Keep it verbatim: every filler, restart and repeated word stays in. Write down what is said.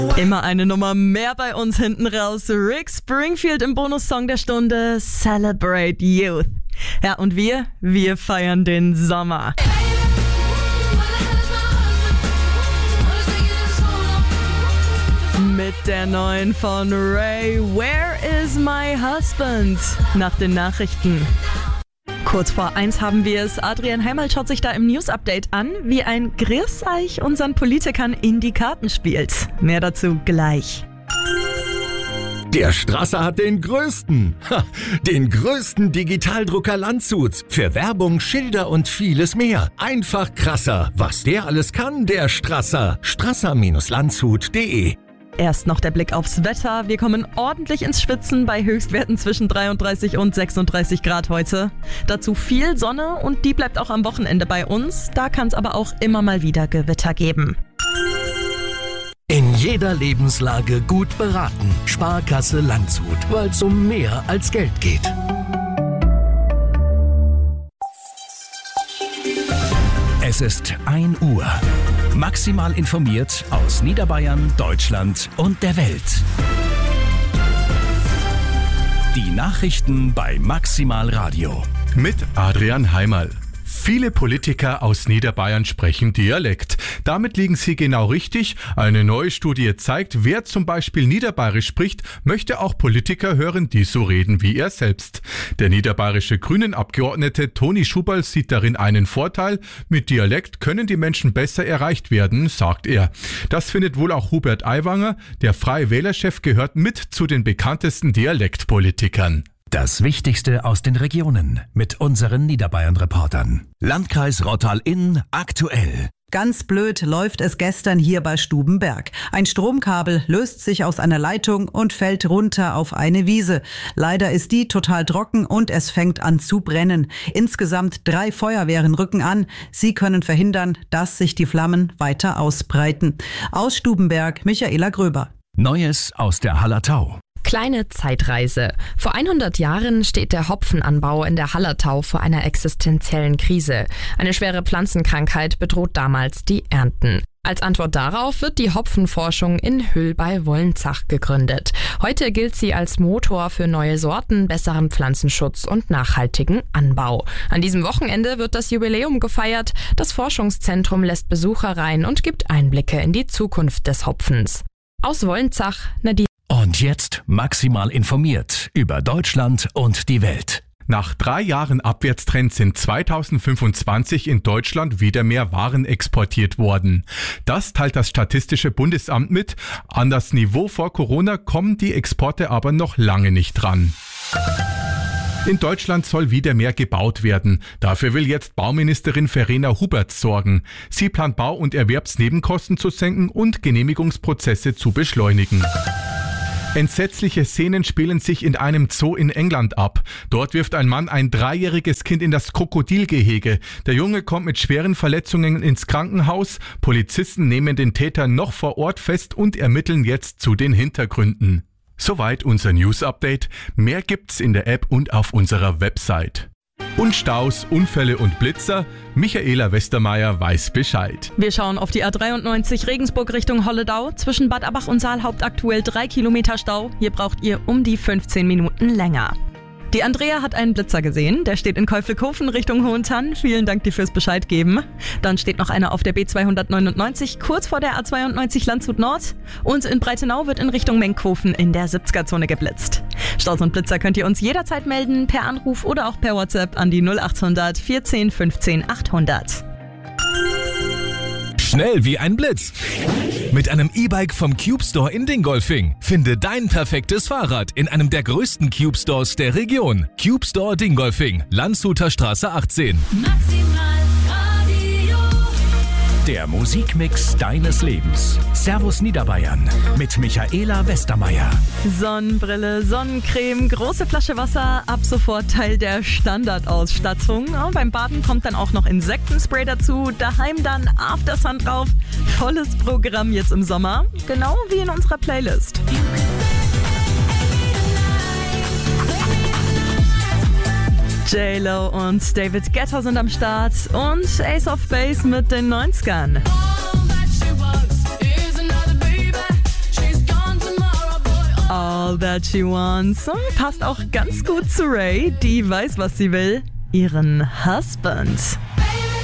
Immer eine Nummer mehr bei uns hinten raus. Rick Springfield im Bonussong der Stunde, Celebrate Youth. Ja, und wir, wir feiern den Sommer. Mit der neuen von Ray, Where is my husband? Nach den Nachrichten. Kurz vor eins haben wir es. Adrian Heimal schaut sich da im News-Update an, wie ein Grierseich unseren Politikern in die Karten spielt. Mehr dazu gleich. Der Strasser hat den größten, ha, den größten Digitaldrucker Landshuts. Für Werbung, Schilder und vieles mehr. Einfach krasser. Was der alles kann, der Strasser. strasser Landshut punkt de. Erst noch der Blick aufs Wetter. Wir kommen ordentlich ins Schwitzen bei Höchstwerten zwischen dreiunddreißig und sechsunddreißig Grad heute. Dazu viel Sonne und die bleibt auch am Wochenende bei uns. Da kann es aber auch immer mal wieder Gewitter geben. In jeder Lebenslage gut beraten. Sparkasse Landshut, weil es um mehr als Geld geht. Es ist ein Uhr. Maximal informiert aus Niederbayern, Deutschland und der Welt. Die Nachrichten bei Maximal Radio. Mit Adrian Heimal. Viele Politiker aus Niederbayern sprechen Dialekt. Damit liegen sie genau richtig. Eine neue Studie zeigt, wer zum Beispiel Niederbayerisch spricht, möchte auch Politiker hören, die so reden wie er selbst. Der niederbayerische Grünen-Abgeordnete Toni Schuberl sieht darin einen Vorteil. Mit Dialekt können die Menschen besser erreicht werden, sagt er. Das findet wohl auch Hubert Aiwanger. Der Freie Wählerchef gehört mit zu den bekanntesten Dialektpolitikern. Das Wichtigste aus den Regionen mit unseren Niederbayern-Reportern. Landkreis Rottal-Inn aktuell. Ganz blöd läuft es gestern hier bei Stubenberg. Ein Stromkabel löst sich aus einer Leitung und fällt runter auf eine Wiese. Leider ist die total trocken und es fängt an zu brennen. Insgesamt drei Feuerwehren rücken an. Sie können verhindern, dass sich die Flammen weiter ausbreiten. Aus Stubenberg, Michaela Gröber. Neues aus der Hallertau. Kleine Zeitreise. Vor hundert Jahren steht der Hopfenanbau in der Hallertau vor einer existenziellen Krise. Eine schwere Pflanzenkrankheit bedroht damals die Ernten. Als Antwort darauf wird die Hopfenforschung in Hüll bei Wollenzach gegründet. Heute gilt sie als Motor für neue Sorten, besseren Pflanzenschutz und nachhaltigen Anbau. An diesem Wochenende wird das Jubiläum gefeiert. Das Forschungszentrum lässt Besucher rein und gibt Einblicke in die Zukunft des Hopfens. Aus Wollenzach, Nadine. Und jetzt maximal informiert über Deutschland und die Welt. Nach drei Jahren Abwärtstrend sind zweitausendfünfundzwanzig in Deutschland wieder mehr Waren exportiert worden. Das teilt das Statistische Bundesamt mit. An das Niveau vor Corona kommen die Exporte aber noch lange nicht dran. In Deutschland soll wieder mehr gebaut werden. Dafür will jetzt Bauministerin Verena Huberts sorgen. Sie plant Bau- und Erwerbsnebenkosten zu senken und Genehmigungsprozesse zu beschleunigen. Entsetzliche Szenen spielen sich in einem Zoo in England ab. Dort wirft ein Mann ein dreijähriges Kind in das Krokodilgehege. Der Junge kommt mit schweren Verletzungen ins Krankenhaus. Polizisten nehmen den Täter noch vor Ort fest und ermitteln jetzt zu den Hintergründen. Soweit unser News-Update. Mehr gibt's in der App und auf unserer Website. Und Staus, Unfälle und Blitzer? Michaela Westermeier weiß Bescheid. Wir schauen auf die A dreiundneunzig Regensburg Richtung Holledau. Zwischen Bad Abbach und Saalhaupt aktuell drei Kilometer Stau. Hier braucht ihr um die fünfzehn Minuten länger. Die Andrea hat einen Blitzer gesehen. Der steht in Käufelkofen Richtung Hohentann. Vielen Dank dir fürs Bescheid geben. Dann steht noch einer auf der B zweihundertneunundneunzig kurz vor der A zweiundneunzig Landshut Nord. Und in Breitenau wird in Richtung Menkhofen in der siebziger-Zone geblitzt. Staus und Blitzer könnt ihr uns jederzeit melden, per Anruf oder auch per WhatsApp an die null achthundert vierzehn fünfzehn achthundert. Schnell wie ein Blitz. Mit einem E-Bike vom Cube Store in Dingolfing. Finde dein perfektes Fahrrad in einem der größten Cube Stores der Region. Cube Store Dingolfing, Landshuter Straße achtzehn. Der Musikmix deines Lebens. Servus Niederbayern mit Michaela Westermeier. Sonnenbrille, Sonnencreme, große Flasche Wasser, ab sofort Teil der Standardausstattung. Und beim Baden kommt dann auch noch Insektenspray dazu, daheim dann Aftersun drauf. Volles Programm jetzt im Sommer, genau wie in unserer Playlist. J-Lo und David Guetta sind am Start und Ace of Base mit den neunzigern. All That She Wants. Passt auch ganz gut zu Ray. Die weiß, was sie will. Ihren Husband.